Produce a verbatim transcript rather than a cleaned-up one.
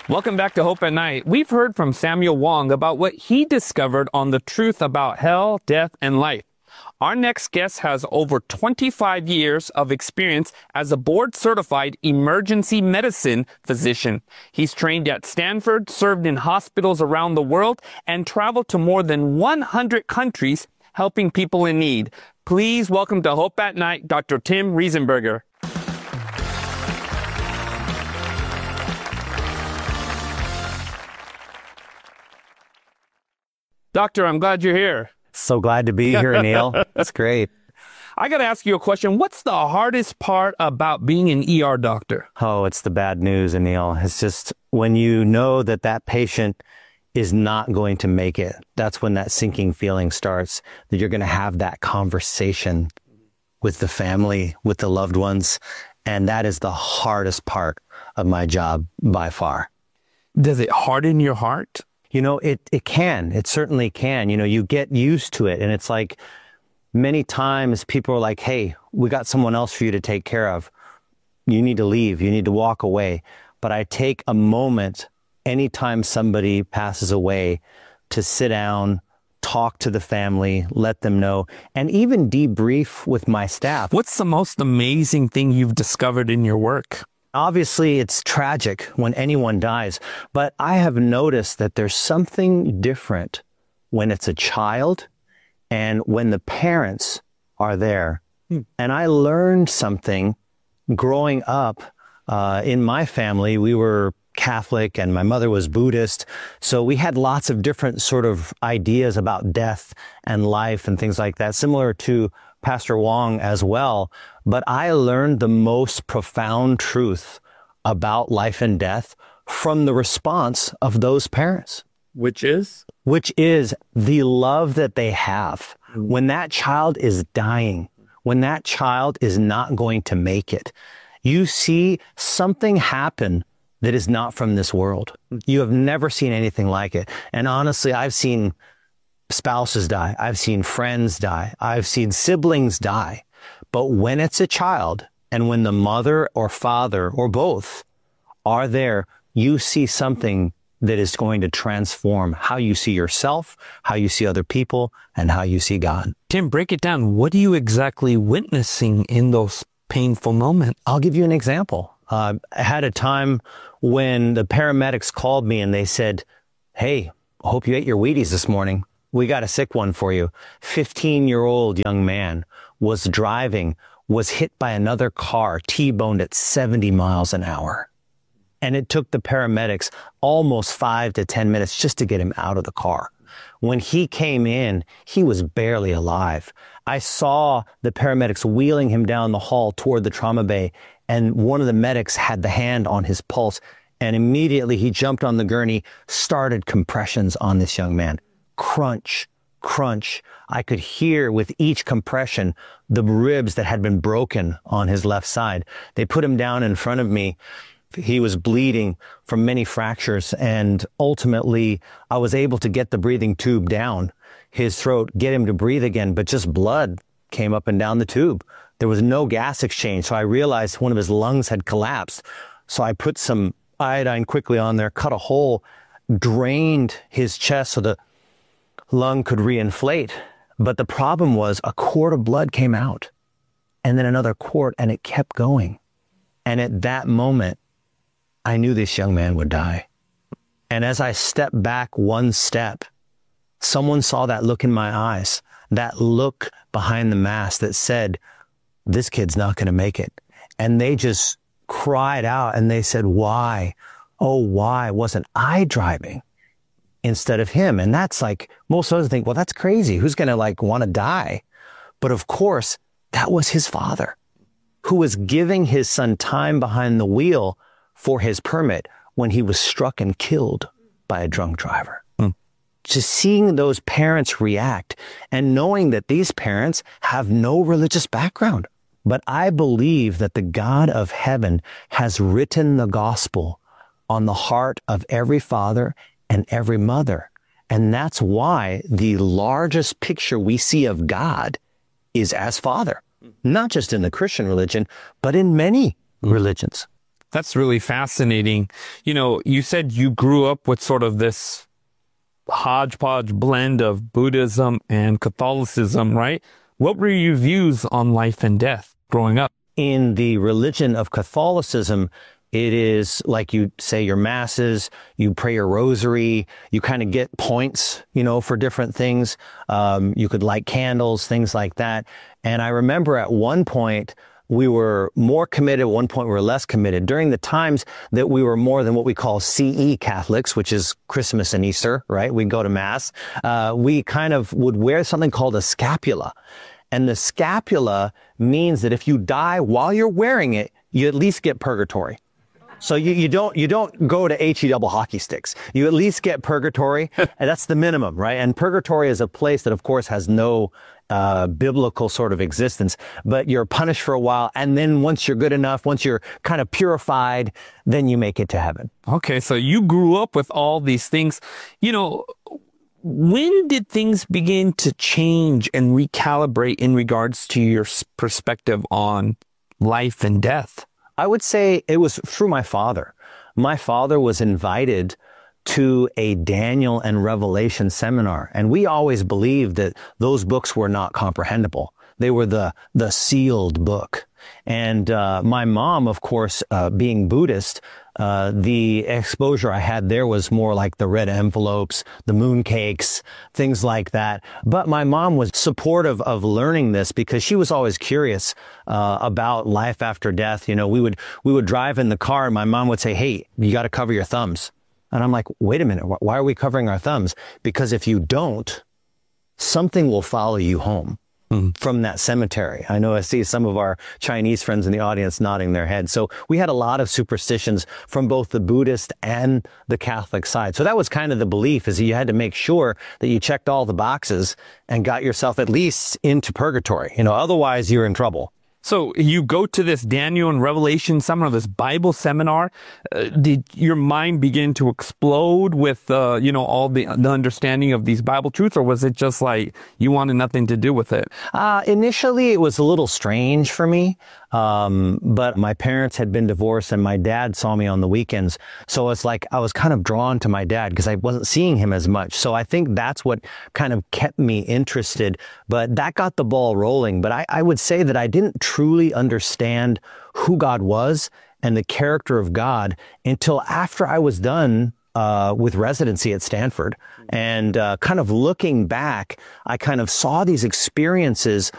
Welcome back to Hope at Night. We've heard from Samuel Wong about what he discovered on the truth about hell, death, and life. Our next guest has over twenty-five years of experience as a board-certified emergency medicine physician. He's trained at Stanford, served in hospitals around the world, and traveled to more than one hundred countries helping people in need. Please welcome to Hope at Night, Doctor Tim Riesenberger. Doctor, I'm glad you're here. So glad to be here, Neil. That's great. I got to ask you a question. What's the hardest part about being an E R doctor? Oh, it's the bad news, Neil. It's just when you know that that patient is not going to make it, that's when that sinking feeling starts, that you're going to have that conversation with the family, with the loved ones. And that is the hardest part of my job by far. Does it harden your heart? You know, it, it can. It certainly can. You know, you get used to it. And it's like many times people are like, hey, we got someone else for you to take care of. You need to leave. You need to walk away. But I take a moment anytime somebody passes away to sit down, talk to the family, let them know, and even debrief with my staff. What's the most amazing thing you've discovered in your work? Obviously, it's tragic when anyone dies, but I have noticed that there's something different when it's a child and when the parents are there. Hmm. And I learned something growing up. Uh, in my family, we were Catholic and my mother was Buddhist. So we had lots of different sort of ideas about death and life and things like that, similar to Pastor Wong as well. But I learned the most profound truth about life and death from the response of those parents. Which is? Which is the love that they have. Mm-hmm. When that child is dying, when that child is not going to make it, you see something happen that is not from this world. You have never seen anything like it. And honestly, I've seen spouses die. I've seen friends die. I've seen siblings die. But when it's a child and when the mother or father or both are there, you see something that is going to transform how you see yourself, how you see other people, and how you see God. Tim, break it down. What are you exactly witnessing in those painful moments? I'll give you an example. Uh, I had a time when the paramedics called me and they said, hey, I hope you ate your Wheaties this morning. We got a sick one for you. fifteen-year-old young man was driving, was hit by another car, T-boned at seventy miles an hour. And it took the paramedics almost five to ten minutes just to get him out of the car. When he came in, he was barely alive. I saw the paramedics wheeling him down the hall toward the trauma bay, and one of the medics had the hand on his pulse, and immediately he jumped on the gurney, started compressions on this young man. Crunch, crunch. I could hear with each compression the ribs that had been broken on his left side. They put him down in front of me. He was bleeding from many fractures, and ultimately I was able to get the breathing tube down his throat, get him to breathe again, but just blood came up and down the tube. There was no gas exchange, so I realized one of his lungs had collapsed. So I put some iodine quickly on there, cut a hole, drained his chest so the lung could reinflate. But the problem was a quart of blood came out, and then another quart, and it kept going. And at that moment, I knew this young man would die. And as I stepped back one step, someone saw that look in my eyes, that look behind the mask that said, this kid's not going to make it. And they just cried out and they said, why? Oh, why wasn't I driving instead of him? And that's like, most of us think, well, that's crazy. Who's going to like want to die? But of course, that was his father who was giving his son time behind the wheel for his permit when he was struck and killed by a drunk driver. Mm. Just seeing those parents react and knowing that these parents have no religious background. But I believe that the God of heaven has written the gospel on the heart of every father and every mother. And that's why the largest picture we see of God is as Father, not just in the Christian religion, but in many religions. That's really fascinating. You know, you said you grew up with sort of this hodgepodge blend of Buddhism and Catholicism, right? What were your views on life and death growing up? In the religion of Catholicism, it is like you say your masses, you pray your rosary, you kind of get points, you know, for different things. Um, you could light candles, things like that. And I remember at one point, we were more committed. At one point, we were less committed. During the times that we were more than what we call C E Catholics, which is Christmas and Easter, right? We'd go to Mass. Uh, we kind of would wear something called a scapula. And the scapula means that if you die while you're wearing it, you at least get purgatory. So you, you don't you don't go to H E double hockey sticks. You at least get purgatory, and that's the minimum, right? And purgatory is a place that, of course, has no uh, biblical sort of existence, but you're punished for a while, and then once you're good enough, once you're kind of purified, then you make it to heaven. Okay, so you grew up with all these things. You know, when did things begin to change and recalibrate in regards to your perspective on life and death? I would say it was through my father. My father was invited to a Daniel and Revelation seminar, and we always believed that those books were not comprehensible. They were the the sealed book. And uh, my mom, of course, uh, being Buddhist, uh, the exposure I had there was more like the red envelopes, the moon cakes, things like that. But my mom was supportive of learning this because she was always curious uh, about life after death. You know, we would we would drive in the car, and my mom would say, "Hey, you got to cover your thumbs." And I'm like, "Wait a minute, why are we covering our thumbs?" Because if you don't, something will follow you home. Mm. From that cemetery. I know I see some of our Chinese friends in the audience nodding their heads. So we had a lot of superstitions from both the Buddhist and the Catholic side. So that was kind of the belief, is that you had to make sure that you checked all the boxes and got yourself at least into purgatory. You know, otherwise you're in trouble. So you go to this Daniel and Revelation seminar, this Bible seminar. Uh, did your mind begin to explode with, uh, you know, all the, the understanding of these Bible truths, or was it just like you wanted nothing to do with it? Uh, initially, it was a little strange for me. Um, but my parents had been divorced, and my dad saw me on the weekends. So it's like I was kind of drawn to my dad because I wasn't seeing him as much. So I think that's what kind of kept me interested. But that got the ball rolling. But I, I would say that I didn't truly understand who God was and the character of God until after I was done Uh, with residency at Stanford. And uh, kind of looking back, I kind of saw these experiences